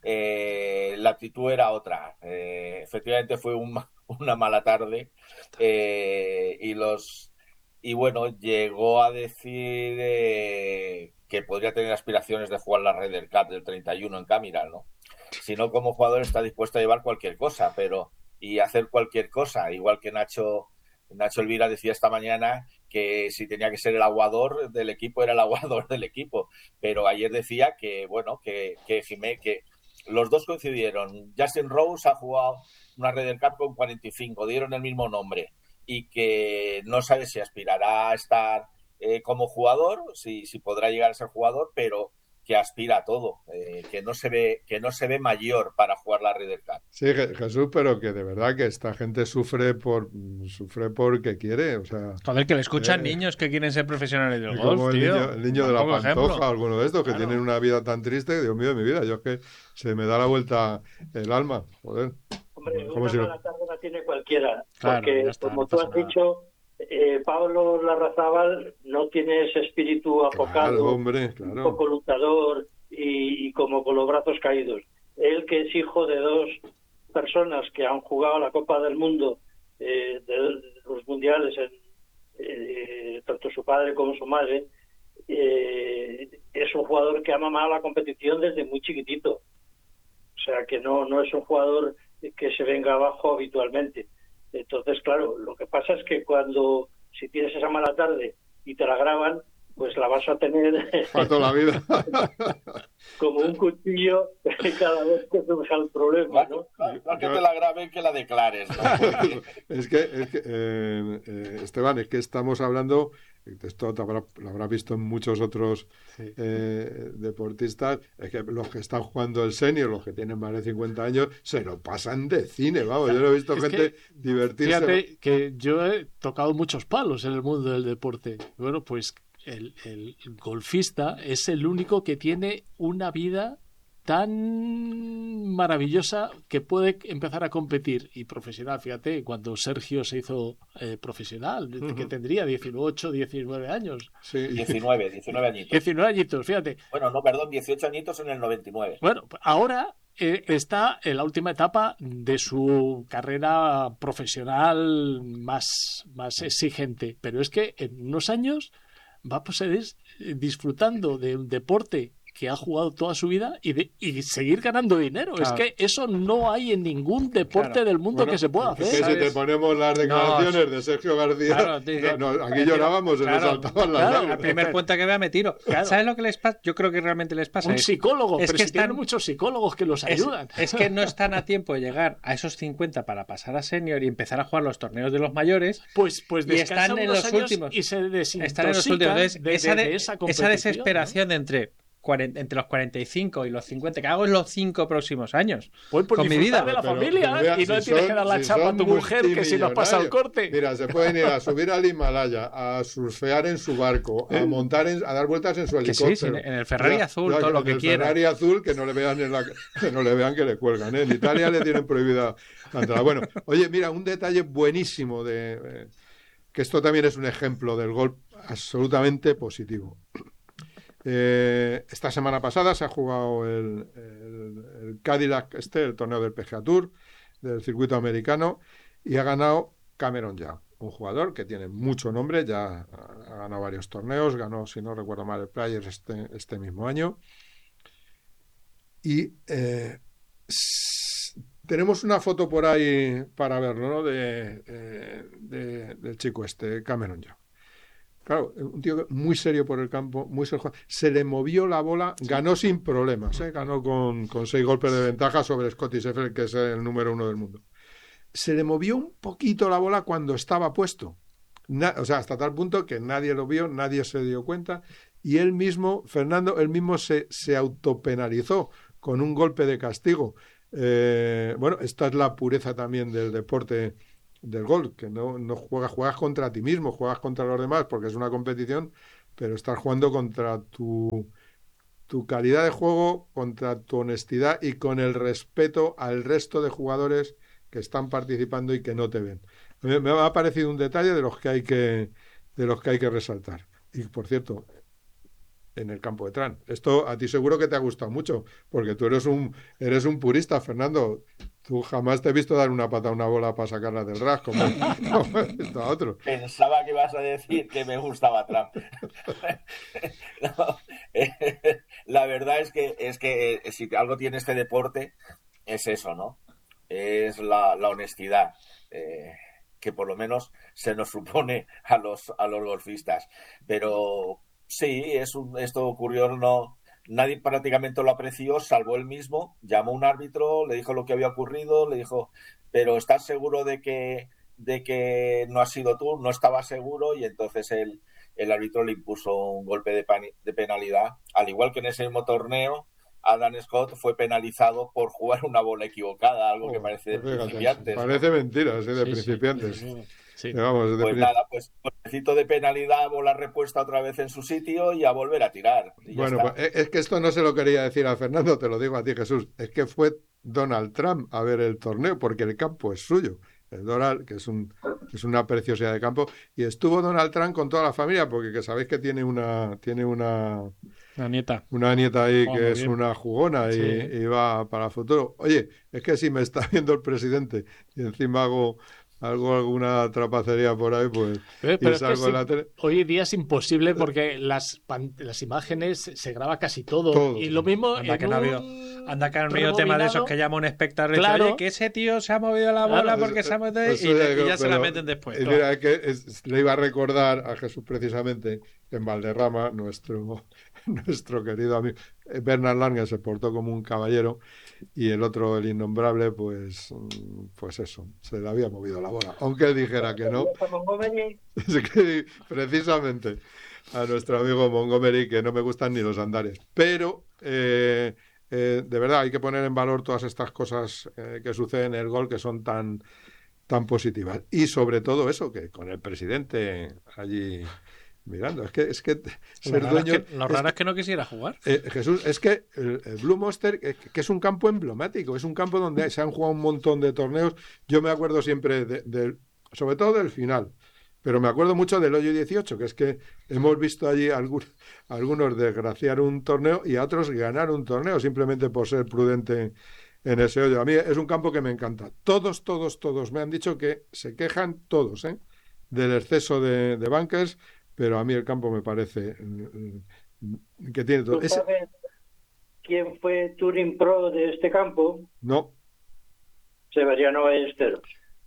eh, la actitud era otra. Eh, efectivamente fue un, una mala tarde eh, y los y bueno, llegó a decir eh, que podría tener aspiraciones de jugar la Ryder Cup del treinta y uno en Camirál, ¿no? Si no, como jugador está dispuesto a llevar cualquier cosa, pero y hacer cualquier cosa, igual que Nacho Nacho Elvira decía esta mañana que si tenía que ser el aguador del equipo era el aguador del equipo, pero ayer decía que bueno, que que Jimé, que los dos coincidieron. Justin Rose ha jugado una Ryder Cup con cuarenta y cinco, dieron el mismo nombre, y que no sabe si aspirará a estar eh, como jugador, si, si podrá llegar a ser jugador, pero que aspira a todo, eh, que no se ve que no se ve mayor para jugar la Ryder Cup.
Sí, Jesús, pero que de verdad que esta gente sufre por sufre porque quiere, o sea...
Joder, que le escuchan
eh,
niños que quieren ser profesionales del
como
golf,
el
tío.
niño, el niño de la
Pongo
Pantoja,
ejemplo.
alguno de estos, que
Claro.
tienen una vida tan triste, Dios mío de mi vida, yo es que se me da la vuelta el alma, joder.
Hombre,
Como
una
si lo-
mala tarde la tiene cualquiera,
Claro,
porque
ya está,
como
no
tú
pasa
has
nada.
dicho, eh, Pablo Larrazábal no tiene ese espíritu apocado,
Claro, hombre,
un
claro.
poco luchador y, y como con los brazos caídos. Él, que es hijo de dos personas que han jugado la Copa del Mundo, eh, de, de los mundiales, en, eh, tanto su padre como su madre, eh, es un jugador que ha mamado la competición desde muy chiquitito. O sea, que no, no es un jugador que se venga abajo habitualmente. Entonces, claro, lo que pasa es que cuando, si tienes esa mala tarde y te la graban, pues la vas a tener
Para toda la vida.
como un cuchillo cada vez que surja el problema, ¿no?
No que te la graben, que la declares, ¿no?
Es que, es que eh, eh, Esteban, es que estamos hablando, esto te habrá- lo habrás visto en muchos otros eh, deportistas, es que los que están jugando el senior, los que tienen más de cincuenta años, se lo pasan de cine, vamos, yo no he visto
Es
gente
que,
divertirse.
Fíjate que yo he tocado muchos palos en el mundo del deporte. Bueno, pues el, el golfista es el único que tiene una vida tan maravillosa que puede empezar a competir y profesional. Fíjate, cuando Sergio se hizo eh, profesional,
Ujú.
que tendría dieciocho, diecinueve años.
diecinueve, diecinueve añitos.
diecinueve añitos, fíjate.
Bueno, no, perdón, dieciocho añitos en el noventa y nueve.
Bueno, ahora eh, está en la última etapa de su carrera profesional más, más exigente, pero es que en unos años va a seguir disfrutando de un deporte que ha jugado toda su vida y, de, y seguir ganando dinero.
Claro.
Es que eso no hay en ningún deporte
Claro.
del mundo
Bueno,
que se pueda
es
hacer.
que si te ponemos las declaraciones de Sergio García,
Claro, dije-
no, no, aquí llorábamos, se nos
Claro,
saltaban las
claro,
lágrimas.
al primer puente que vea me tiro.
Claro.
¿Sabes lo que les pasa? Yo creo que realmente les pasa.
Un
es-
psicólogo,
es
pero
que
si tienen
están-
muchos psicólogos que los
es,
ayudan.
es que no están a tiempo de llegar a esos cincuenta para pasar a senior y empezar a jugar los torneos de los mayores.
Pues, pues
y
descansan
están en
unos
los
años
últimos.
y se desintoxican
Están en los últimos. Entonces,
de,
esa,
de-
de-
de esa
esa
competición,
desesperación de entre, cuarenta entre los cuarenta y cinco y los cincuenta, que hago en los cinco próximos años.
Pues por
con mi
disfrutar
vida.
de la
Pero-
familia
pero vea,
y no
si
tienes
son-
que dar la
si
chapa a
son
tu mujer que si no pasa el
multimillonarios.
corte.
Mira, se pueden ir a subir al Himalaya, a surfear en su barco, a montar, en- a dar vueltas en su
Que sí,
helicóptero.
sí, en el Ferrari azul, todo
que
lo
en
que
el
quiera.
Ferrari azul, que no le vean en la, que no le vean que le cuelgan, ¿eh? En Italia le tienen prohibida la entrada. Bueno, oye, mira, un detalle buenísimo de eh, que esto también es un ejemplo del golf absolutamente positivo. Eh, esta semana pasada se ha jugado el, el, el Cadillac, este, el torneo del P G A Tour, del circuito americano, y ha ganado Cameron Young, un jugador que tiene mucho nombre, ya ha ganado varios torneos, ganó, si no recuerdo mal, el Players este, este mismo año. Y eh, s- tenemos una foto por ahí para verlo, ¿no? De, eh, de- del chico este, Cameron Young. Claro, un tío muy serio por el campo, muy serio. Se le movió la bola, ganó sin problemas, ¿eh? Ganó con, con seis golpes de ventaja sobre Scottie Scheffler, que es el número uno del mundo. Se le movió un poquito la bola cuando estaba puesto. Na- o sea, hasta tal punto que nadie lo vio, nadie se dio cuenta. Y él mismo, Fernando, él mismo se, se autopenalizó con un golpe de castigo. Eh, bueno, esta es la pureza también del deporte del golf, que no, no juegas, juegas contra ti mismo, juegas contra los demás porque es una competición, pero estás jugando contra tu, tu calidad de juego, contra tu honestidad y con el respeto al resto de jugadores que están participando y que no te ven. Me, me ha parecido un detalle de los que hay que de los que hay que resaltar. Y por cierto, en el campo de Trump. Esto a ti seguro que te ha gustado mucho, porque tú eres un eres un purista, Fernando. Tú jamás te he visto dar una pata a una bola para sacarla del ras, como, como he visto a otros.
Pensaba que ibas a decir que me gustaba Trump. No, eh, la verdad es que, es que eh, si algo tiene este deporte, es eso, ¿no? Es la, la honestidad, eh, que por lo menos se nos supone a los, a los golfistas. Pero sí, es un, esto ocurrió, no... Nadie prácticamente lo apreció, salvo él mismo. Llamó a un árbitro, le dijo lo que había ocurrido, le dijo, pero ¿estás seguro de que, de que no has sido tú? No estaba seguro, y entonces él, el árbitro le impuso un golpe de, pani, de penalidad. Al igual que en ese mismo torneo, Adam Scott fue penalizado por jugar una bola equivocada, algo oh, que parece de fíjate, principiantes.
Parece ¿no? mentira, sí, de sí, principiantes. Sí, sí, sí.
Sí.
Vamos,
pues
de...
nada, pues golpecito de penalidad, bola repuesta otra vez en su sitio y a volver a tirar.
Bueno, pues es que esto no se lo quería decir a Fernando, te lo digo a ti, Jesús. Es que fue Donald Trump a ver el torneo porque el campo es suyo. El Doral, que es, un, es una preciosidad de campo. Y estuvo Donald Trump con toda la familia, porque que sabéis que tiene una tiene una,
una nieta.
Una nieta ahí oh, que es
bien.
una jugona y, sí. y va para el futuro. Oye, es que si me está viendo el presidente y encima hago... algo, alguna trapacería por ahí, pues...
Pero, pero
y salgo
es que
en la tele...
Hoy en día es imposible porque las, las imágenes se graba casi todo. todo. Y lo mismo
anda
en
que no ha habido, anda que no ha habido tema de esos que llama un espectador
claro.
y dice, que ese tío se ha movido la bola claro, porque es, se ha movido y, y ya pero, se la meten después.
Y mira, es que es, le iba a recordar a Jesús precisamente en Valderrama, nuestro, nuestro querido amigo Bernard Langer se portó como un caballero y el otro, el innombrable, pues pues eso, se le había movido la bola. Aunque él dijera que no. Es que, precisamente a nuestro amigo Montgomery, que no me gustan ni los andares. Pero, eh, eh, de verdad, hay que poner en valor todas estas cosas eh, que suceden en el golf que son tan, tan positivas. Y sobre todo eso, que con el presidente allí... mirando, es que, es que
ser lo dueño... Es que, lo raro es, es que no quisiera jugar.
Eh, Jesús, es que el, el Blue Monster, que, que es un campo emblemático, es un campo donde se han jugado un montón de torneos. Yo me acuerdo siempre, de, de, sobre todo del final, pero me acuerdo mucho del hoyo dieciocho, que es que hemos visto allí algún, algunos desgraciar un torneo y a otros ganar un torneo, simplemente por ser prudente en ese hoyo. A mí es un campo que me encanta. Todos, todos, todos me han dicho que se quejan todos, ¿eh? del exceso de, de bunkers, pero a mí el campo me parece que tiene todo.
¿Tú sabes Ese... quién fue Touring Pro de este campo?
No.
Severiano Ballesteros.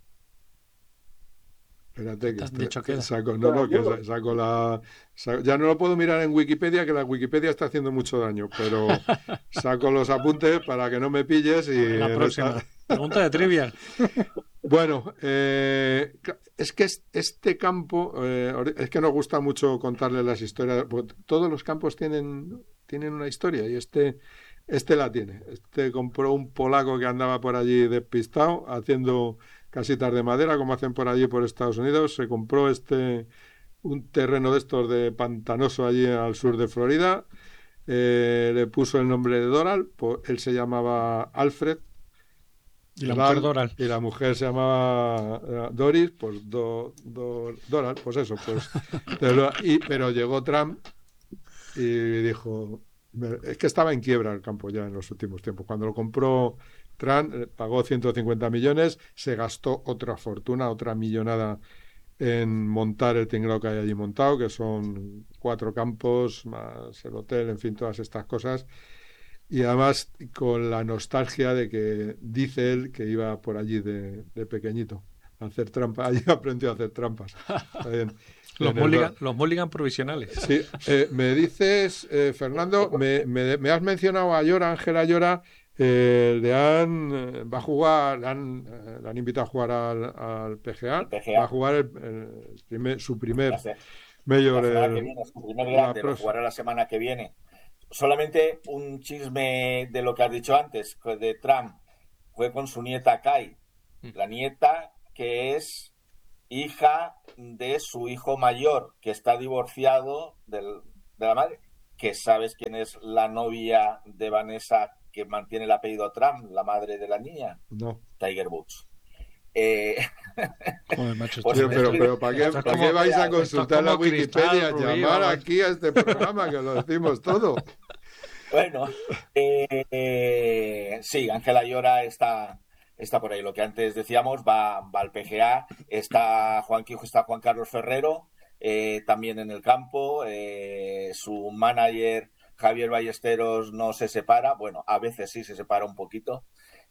Espérate que de hecho queda. Saco, no, no, que saco la saco, ya no lo puedo mirar en Wikipedia, que la Wikipedia está haciendo mucho daño, pero saco los apuntes para que no me pilles y
la próxima esta... pregunta de trivia.
Bueno, eh, es que este campo, eh, es que nos gusta mucho contarle las historias. Todos los campos tienen, tienen una historia y este, este la tiene. Este compró un polaco que andaba por allí despistado haciendo casitas de madera, como hacen por allí por Estados Unidos. Se compró este un terreno de estos de pantanoso allí al sur de Florida. Eh, le puso el nombre de Doral. Pues él se llamaba Alfred.
Y la mujer Doral.
Y la mujer se llamaba uh, Doris, pues do, do, Doral, pues eso, pues. pero, y, pero llegó Trump y dijo, es que estaba en quiebra el campo ya en los últimos tiempos. Cuando lo compró Trump, eh, pagó ciento cincuenta millones, se gastó otra fortuna, otra millonada en montar el tinglado que hay allí montado, que son cuatro campos, más el hotel, en fin, todas estas cosas. Y además con la nostalgia de que dice él que iba por allí de, de pequeñito a hacer trampas. Allí aprendió a hacer trampas. En,
los, mulligan, los mulligan provisionales.
Sí, eh, me dices, eh, Fernando, me, me, me has mencionado a Llora, Ángela Llora, eh, le han eh, va a jugar, le han, eh, le han invitado a jugar al, al P G A, P G A, va a jugar el, el primer, su primer mayor.
La semana que viene, su primer grande, lo jugará la semana que viene. Solamente un chisme de lo que has dicho antes, de Trump. Fue con su nieta Kai. La nieta que es hija de su hijo mayor, que está divorciado del, de la madre. Que sabes quién es la novia de Vanessa que mantiene el apellido Trump, la madre de la niña.
No.
Tiger Woods. Eh,
Joder, macho,
pues
Tío,
me
pero,
estoy-
pero ¿para qué,
esto es
¿para
como
qué vais a
real.
consultar la
como Cristal,
Wikipedia?
Rubí,
Llamar
vamos.
aquí a este programa, que lo decimos todo.
Bueno, eh, eh, sí, Ángela Llora está, está por ahí. Lo que antes decíamos, va, va al P G A, está Juan Quijo, está Juan Carlos Ferrero, eh, también en el campo. Eh, su manager, Javier Ballesteros, no se separa. Bueno, a veces sí se separa un poquito.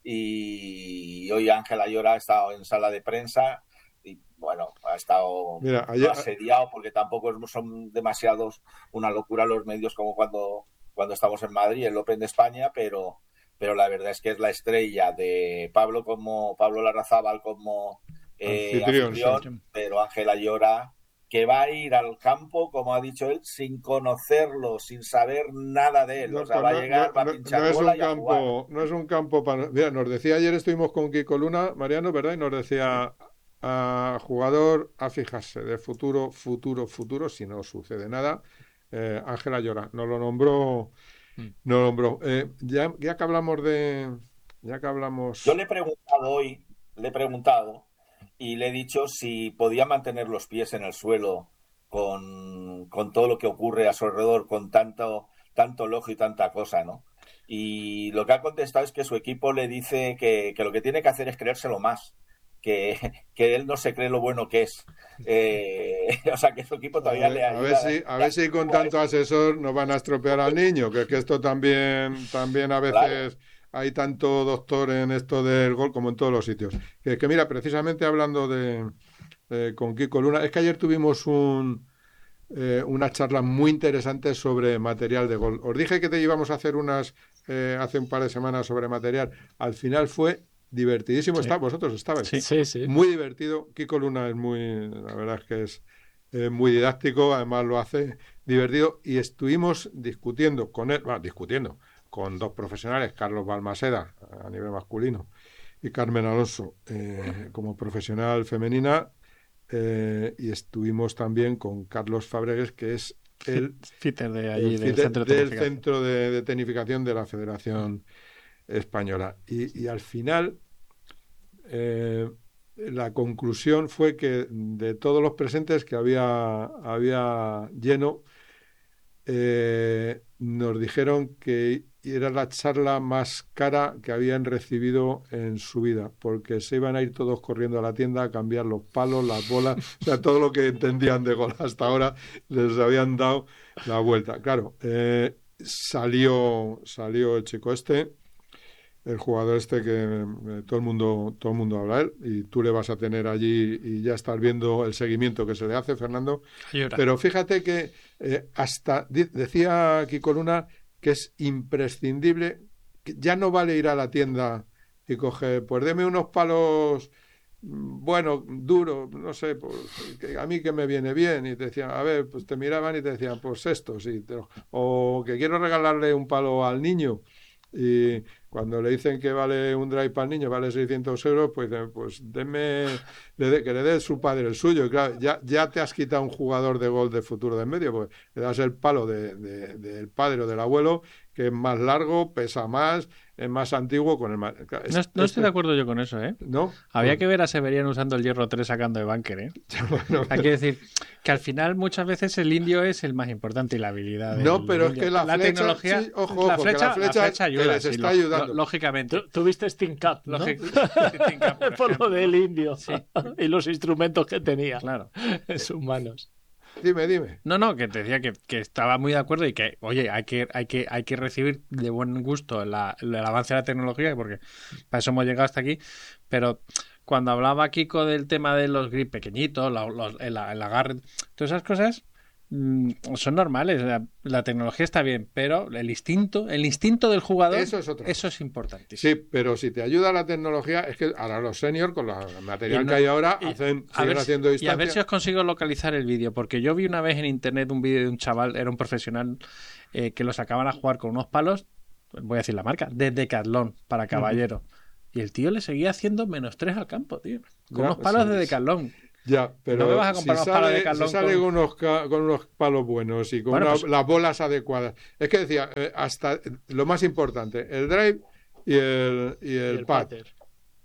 Y hoy Ángela Llora ha estado en sala de prensa y, bueno, ha estado
Mira,
no
ayer-
asediado porque tampoco son demasiados una locura los medios como cuando, cuando estamos en Madrid, el Open de España, pero, pero la verdad es que es la estrella de Pablo como Pablo Larrazábal como eh,
Anfitrión,
anfitrión,
sí.
pero Ángela Llora, que va a ir al campo, como ha dicho él, sin conocerlo, sin saber nada de él.
No,
O sea,
pues
va a
no-
llegar,
no-
va a
no-
pinchar
no es
bola
un
y a jugar.
campo, no es un campo para. Mira, nos decía ayer, estuvimos con Kiko Luna, Mariano, ¿verdad? Y nos decía a jugador a fijarse de futuro, futuro, futuro, si no sucede nada. eh, Ángela Llora, nos lo nombró, nos lo nombró. Eh, ya, ya que hablamos de, ya que hablamos.
Yo le he preguntado hoy, le he preguntado y le he dicho si podía mantener los pies en el suelo con, con todo lo que ocurre a su alrededor, con tanto, tanto elogio y tanta cosa, ¿no? Y lo que ha contestado es que su equipo le dice que, que lo que tiene que hacer es creérselo más, que, que él no se cree lo bueno que es. Eh, o sea, que su equipo
A
todavía
ver,
le
a
ayuda.
ver si, a ver si con tanto asesor no van a estropear al niño, que es que esto también, también a veces hay tanto doctor en esto del gol como en todos los sitios. Que, que mira, precisamente hablando de, de- con Kiko Luna, es que ayer tuvimos un, eh, una charla muy interesante sobre material de gol. Os dije que te íbamos a hacer unas eh, hace un par de semanas sobre material. Al final fue divertidísimo.
Sí.
Está, vosotros estabais.
Sí, sí, sí.
Muy divertido. Kiko Luna es muy, la verdad es que es eh, muy didáctico, además lo hace divertido y estuvimos discutiendo con él, bueno, discutiendo con dos profesionales, Carlos Balmaseda a nivel masculino y Carmen Alonso eh, como profesional femenina, eh, y estuvimos también con Carlos Fabregues, que es el
fitter de allí,
el
del
fitter
centro de
del
tecnificación.
centro de, de tecnificación de la Federación Española. Y, y al final eh, la conclusión fue que de todos los presentes que había, había lleno, eh, nos dijeron que era la charla más cara que habían recibido en su vida, porque se iban a ir todos corriendo a la tienda a cambiar los palos, las bolas, o sea, todo lo que entendían de gol hasta ahora les habían dado la vuelta. Claro, eh, salió, salió el chico este, el jugador este que eh, todo el mundo todo el mundo habla de él, y tú le vas a tener allí y ya estás viendo el seguimiento que se le hace, Fernando.
Llora.
Pero fíjate que eh, hasta di- decía Kiko Luna que es imprescindible, que ya no vale ir a la tienda y coger, pues deme unos palos mm, bueno, duros, no sé, pues, que a mí que me viene bien, y te decían, a ver, pues te miraban y te decían, pues estos, y te- o que quiero regalarle un palo al niño. Y cuando le dicen que vale un drive para el niño, vale seiscientos euros, pues dicen, pues deme, le dé- que le dé su padre el suyo. Y claro, ya, ya te has quitado un jugador de gol de futuro de en medio, pues le das el palo de, de- del padre o del abuelo, que es más largo, pesa más, es más antiguo con el más... claro, es-
No, no estoy
este-
de acuerdo yo con eso, ¿eh?
¿No?
Había
Pues-
que ver a Severian usando el hierro tres sacando de bunker, ¿eh? Hay que decir que al final muchas veces el indio es el más importante y la habilidad.
No,
del
pero es
indio.
que la flecha-
tecnología,
sí, ojo,
la
ojo, que la
flecha,
flecha que
ayuda,
les
sí,
está
lo-
ayudando.
lo- lógicamente.
Tú- Tuviste Steam Cup, ¿no?
Lógico.
Por lo del indio y los instrumentos que tenía
Claro.
en sus manos.
Dime, dime.
No, no, que te decía que, que estaba muy de acuerdo y que, oye, hay que, hay que, hay que recibir de buen gusto la- el avance de la tecnología, porque para eso hemos llegado hasta aquí. Pero cuando hablaba Kiko del tema de los grip pequeñitos, la- los- el, el agarre, todas esas cosas mm, son normales. La, la tecnología está bien, pero el instinto, el instinto del jugador,
Eso es otra
eso es importante.
Sí, pero si te ayuda la tecnología, es que ahora los seniors, con la- el material
Y no-
que hay ahora,
y
hacen,
a
siguen
ver, si-
haciendo
y a
distancia.
ver si os consigo localizar el vídeo, porque yo vi una vez en internet un vídeo de un chaval, era un profesional, eh, que lo sacaban a jugar con unos palos, voy a decir la marca, de Decathlon para caballero. Y el tío le seguía haciendo menos tres al campo, tío. Con
Ya,
unos palos
sí,
de
sí.
Decathlon.
Ya, pero
No me vas a comprar
si
unos palos
sale,
de Decathlon
si sale
con-
con... unos, ca- con unos palos buenos y con
Bueno,
una-
pues-
las bolas adecuadas. Es que decía, eh, hasta lo más importante, el drive y el, y el,
Y el
pad.
pater.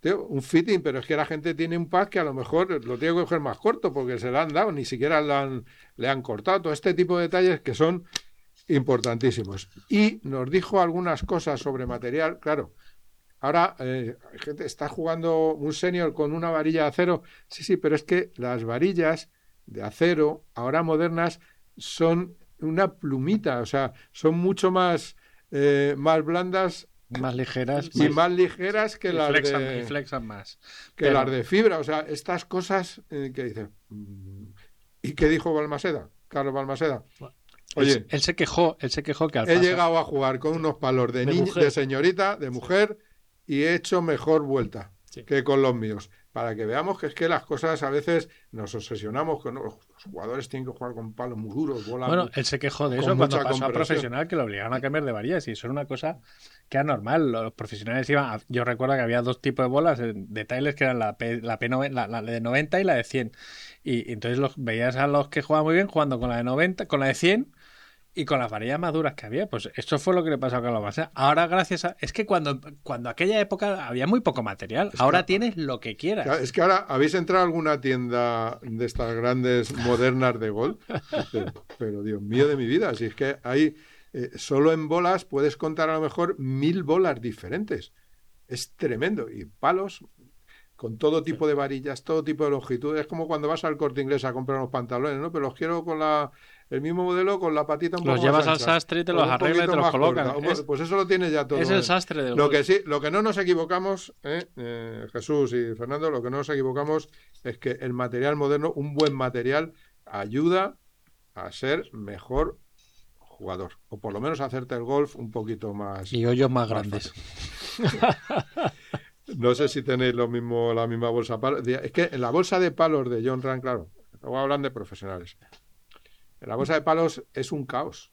tío, un fitting, pero es que la gente tiene un pad que a lo mejor lo tiene que coger más corto porque se lo han dado, ni siquiera le han, le han cortado. Todo este tipo de detalles que son importantísimos. Y nos dijo algunas cosas sobre material, claro. Ahora, eh, gente está jugando un senior con una varilla de acero. Sí, sí, pero es que las varillas de acero, ahora modernas, son una plumita, o sea, son mucho más, eh, más blandas,
más ligeras
y
más,
más ligeras que
y
las
flexan,
de
y flexan más
que
pero...
las de fibra. O sea, estas cosas eh, que dice. ¿Y qué dijo Balmaseda? Carlos Balmaseda. Oye,
él, él se quejó, él se quejó que al
he
pasar...
llegado a jugar con unos palos de,
de,
niña, de señorita, de mujer, y he hecho mejor vuelta sí. que con los míos. Para que veamos que es que las cosas a veces nos obsesionamos con, ¿no? Los jugadores tienen que jugar con palos muy duros, bolas.
Bueno,
muy,
él se quejó de eso cuando pasó a profesional, que lo obligaron a cambiar de varillas, y eso era una cosa que era normal. Los profesionales iban a, yo recuerdo que había dos tipos de bolas de Tiles, que eran la, P, la, P noventa, la, la de noventa y la de cien. Y, y entonces los veías a los que jugaban muy bien jugando con la de noventa, con la de cien. Y con las varillas más duras que había, pues esto fue lo que le pasó a Carlos Balmaseda. Ahora, gracias a... Es que cuando, cuando aquella época había muy poco material. Es ahora que, tienes lo que quieras.
Es que ahora, ¿habéis entrado a alguna tienda de estas grandes, modernas de golf? Pero, pero Dios mío de mi vida, si es que hay... Eh, solo en bolas puedes contar a lo mejor mil bolas diferentes. Es tremendo. Y palos... con todo tipo de varillas, todo tipo de longitudes. Es como cuando vas al Corte Inglés a comprar unos pantalones, ¿no? Pero los quiero con la... el mismo modelo con la patita un poco
los
más
llevas
ancha,
al sastre y te los arregla y te los colocan.
Es, pues eso lo tiene ya todo.
Es el sastre del
lo que sí, lo que no nos equivocamos, ¿eh? Eh, Jesús y Fernando, lo que no nos equivocamos es que el material moderno, un buen material, ayuda a ser mejor jugador. O por lo menos a hacerte el golf un poquito más...
Y hoyos más, más grandes.
No sé si tenéis lo mismo, la misma bolsa de palos. Es que en la bolsa de palos de John Ram, claro, luego hablan de profesionales. En la bolsa de palos es un caos.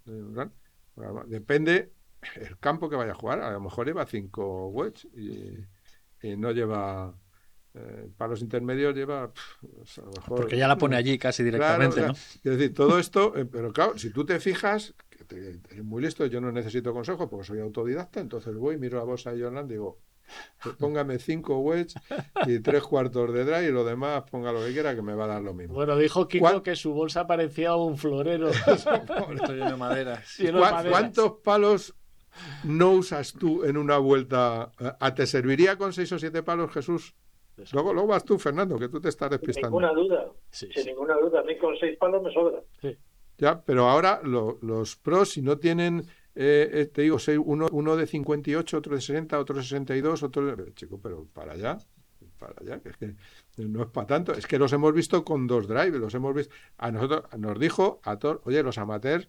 Depende el campo que vaya a jugar. A lo mejor lleva cinco wedges y, y no lleva eh, palos intermedios, lleva... Pff, a lo mejor,
porque ya la pone allí casi directamente,
claro, o sea,
¿no?
Es decir, todo esto... Eh, pero claro, si tú te fijas, que te, eres muy listo, yo no necesito consejo porque soy autodidacta, entonces voy, miro la bolsa de John Ram y digo... Pues póngame cinco wedges y tres cuartos de drive y lo demás ponga lo que quiera que me va a dar lo mismo.
Bueno, dijo Kiko ¿Cuál? que su bolsa parecía un florero.
Esto lleno de maderas.
Lleno de maderas.
¿Cuántos palos no usas tú en una vuelta? ¿A te serviría con seis o siete palos, Jesús? Luego, luego vas tú, Fernando, que tú te estás despistando.
Sin ninguna duda, sí, sin sí. ninguna duda. A mí con seis palos me sobra.
Sí.
Ya, pero ahora lo, los pros, si no tienen... Eh, te digo, uno, uno de cincuenta y ocho, otro de sesenta, otro de sesenta y dos, otro de... Chico, pero para allá, para allá, que es que no es para tanto. Es que los hemos visto con dos drives, los hemos visto... A nosotros, nos dijo a todos, oye, los amateurs,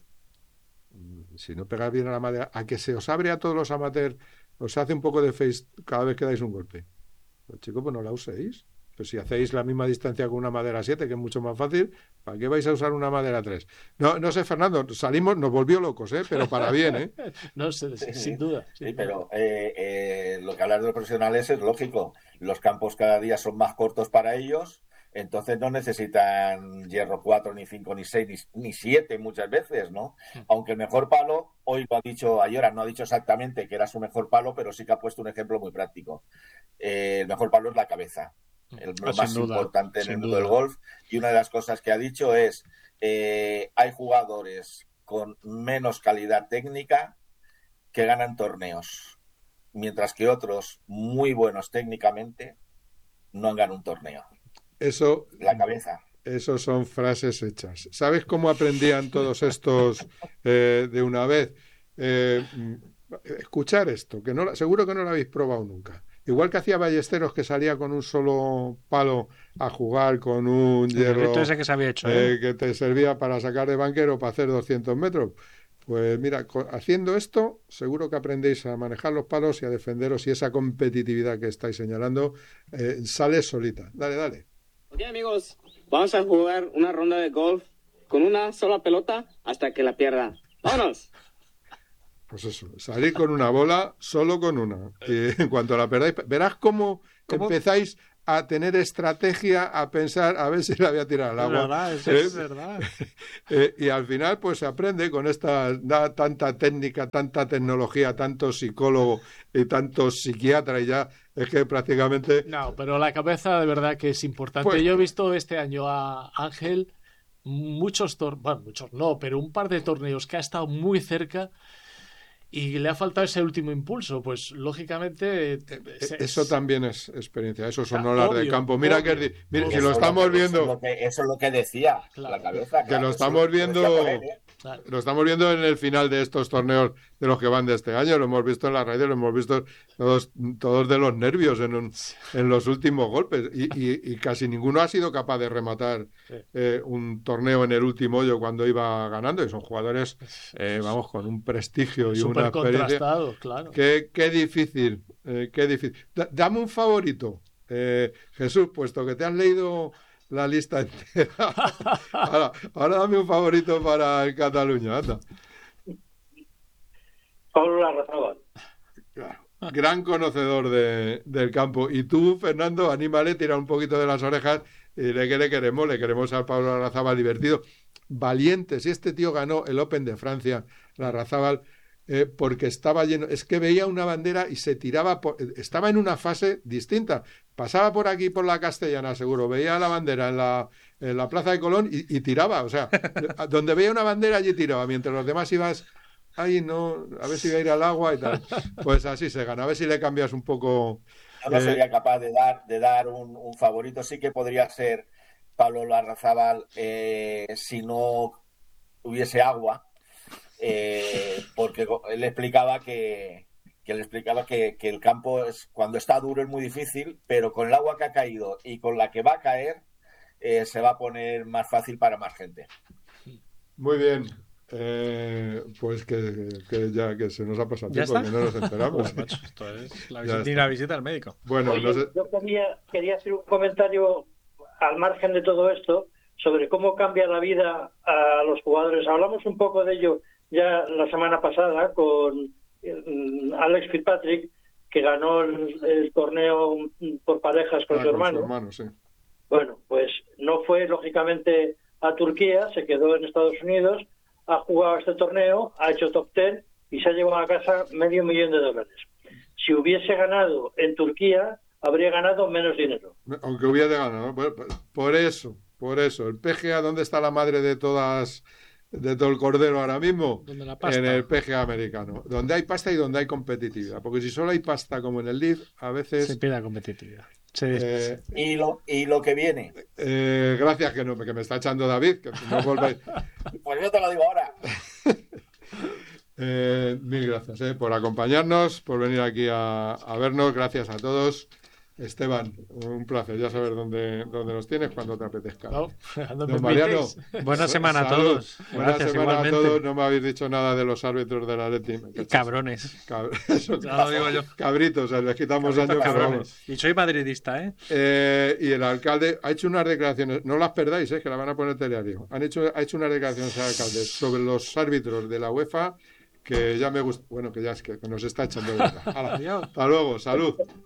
si no pegáis bien a la madera, a que se os abre a todos los amateurs, os hace un poco de face cada vez que dais un golpe. Pues chicos, pues no la uséis. Pues si hacéis la misma distancia con una madera siete, que es mucho más fácil, ¿para qué vais a usar una madera tres? No, no sé, Fernando, salimos, nos volvió locos, ¿eh? Pero para bien, ¿eh?
No sé, sí, sin duda.
Sí, pero eh, eh, lo que hablas de los profesionales es lógico. Los campos cada día son más cortos para ellos, entonces no necesitan hierro cuatro, ni cinco, ni seis, ni, ni siete muchas veces, ¿no? Aunque el mejor palo, hoy lo ha dicho Ayora, no ha dicho exactamente que era su mejor palo, pero sí que ha puesto un ejemplo muy práctico. Eh, el mejor palo es la cabeza. El lo más duda, importante en el mundo duda. del golf, y una de las cosas que ha dicho es eh, hay jugadores con menos calidad técnica que ganan torneos, mientras que otros muy buenos técnicamente no han ganado un torneo.
Eso,
la cabeza.
Eso son frases hechas. ¿Sabes cómo aprendían todos estos eh, de una vez? Eh, escuchar esto, que no, seguro que no lo habéis probado nunca. Igual que hacía Ballesteros, que salía con un solo palo a jugar con un hierro
ese que se había hecho, ¿eh?
Eh, que te servía para sacar de banquero para hacer doscientos metros. Pues mira, haciendo esto, seguro que aprendéis a manejar los palos y a defenderos, y esa competitividad que estáis señalando eh, sale solita. Dale, dale.
Ok, amigos, vamos a jugar una ronda de golf con una sola pelota hasta que la pierda. ¡Vámonos!
Pues eso, salir con una bola, solo con una. Y en cuanto la perdáis, verás cómo, ¿Cómo? empezáis a tener estrategia, a pensar a ver si la voy a tirar al agua.
Es verdad, eso
¿Eh?
es verdad.
Eh, y al final pues se aprende con esta da, tanta técnica, tanta tecnología, tanto psicólogo y tanto psiquiatra y ya es que prácticamente...
No, pero la cabeza de verdad que es importante.
Pues-
Yo he visto este año a Ángel muchos torneos, bueno, muchos no, pero un par de torneos que ha estado muy cerca y le ha faltado ese último impulso. Pues lógicamente
Eh,
se-
Eso también es experiencia, eso son
Ah,
horas de
obvio,
campo. Mira
obvio.
que di- mira, si
Eso
lo
es
estamos
que- Eso es
viendo,
lo que, eso es lo que decía la cabeza.
que
claro,
lo
eso
estamos
es lo que
viendo,
decía por él, ¿eh?
lo estamos viendo en el final de estos torneos de los que van de este año, lo hemos visto en la radio, lo hemos visto todos, todos de los nervios en, un- en los últimos golpes y, y- y casi ninguno ha sido capaz de rematar eh, un torneo en el último hoyo cuando iba ganando y son jugadores, eh, vamos, con un prestigio y
súper
una experiencia.
contrastado, claro.
Qué, qué difícil, eh, qué difícil. Da- dame un favorito, eh, Jesús, puesto que te has leído la lista entera. Ahora, ahora dame un favorito para el Cataluña, anda.
Pablo Larrazábal.
Gran conocedor de- del campo. Y tú, Fernando, anímale, tira un poquito de las orejas y dile que le queremos, le queremos al Pablo Larrazábal divertido. Valiente, si este tío ganó el Open de Francia, Larrazábal, eh, porque estaba lleno, es que veía una bandera y se tiraba, por- estaba en una fase distinta. Pasaba por aquí, por la Castellana, seguro, veía la bandera en la, en la Plaza de Colón y, y tiraba, o sea, donde veía una bandera allí tiraba, mientras los demás ibas, ay no, a ver si voy a ir al agua y tal. Pues así se gana, a ver si le cambias un poco.
Yo no
eh,
sería capaz de dar, de dar un, un favorito. Sí que podría ser Pablo Larrazábal eh, si no hubiese agua, eh, porque él explicaba que, que él explicaba que, que el campo es, cuando está duro es muy difícil, pero con el agua que ha caído y con la que va a caer eh, se va a poner más fácil para más gente.
Muy bien. Eh, pues que, que ya que se nos ha pasado
¿Ya
tiempo,
está?
que no nos enteramos.
Joder, macho, esto es la
Ya
visita,
está.
ni la visita al médico.
Bueno,
Oye,
no sé-
yo quería, quería hacer un comentario al margen de todo esto sobre cómo cambia la vida a los jugadores. Hablamos un poco de ello ya la semana pasada con eh, Alex Fitzpatrick, que ganó el, el torneo por parejas con
Ah,
su hermano.
hermano, sí.
Bueno, pues no fue lógicamente a Turquía, se quedó en Estados Unidos, ha jugado este torneo, ha hecho top ten y se ha llevado a casa medio millón de dólares. Si hubiese ganado en Turquía, habría ganado menos dinero.
Aunque hubiera ganado, ¿no? Por, por eso, por eso. El P G A, ¿dónde está la madre de todas, de todo el cordero ahora mismo?
¿Dónde la pasta?
En el P G A americano. Donde hay pasta y donde hay competitividad. Porque si solo hay pasta como en el L I V, a veces...
Se pierde competitividad. Se
Eh,
Y lo, y lo que viene,
eh, gracias que, no, que me está echando David, que no volváis.
pues yo te lo digo ahora.
Eh, mil gracias eh, por acompañarnos, por venir aquí a, a vernos. Gracias a todos. Esteban, un placer. Ya saber dónde, dónde nos tienes cuando te apetezca.
No, cuando me
Don Mariano,
invitéis.
Buena semana a
salud.
todos.
Buena
Gracias,
semana
igualmente.
a todos. No me habéis dicho nada de los árbitros del Atleti.
Cabrones.
Cab- eso,
Ya lo digo yo.
Cabritos, les quitamos años. pero
Cabrones.
vamos.
Y soy madridista, ¿eh?
Eh, y el alcalde ha hecho unas declaraciones, no las perdáis, eh, que la van a poner telediario. Han hecho, ha hecho unas declaraciones al alcalde sobre los árbitros de la UEFA que ya me gusta. Bueno, que ya es que, que nos está echando de verdad. Hala, hasta luego, salud.